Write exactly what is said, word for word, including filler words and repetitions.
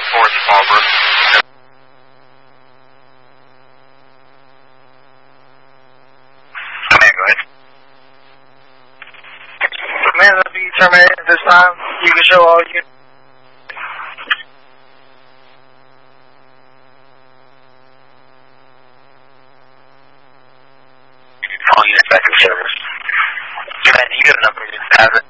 fourth, Marlboro. Command, go ahead. Command will be terminated at this time. You can show all units. All units back in service. Command, do you have a number you have it?